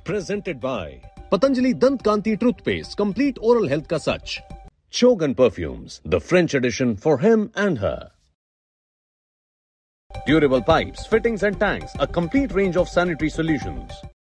Presented by Patanjali Dant Kanti Toothpaste, complete oral health ka sach. Chogan Perfumes, the French edition for him and her. Durable pipes, fittings and tanks, a complete range of sanitary solutions.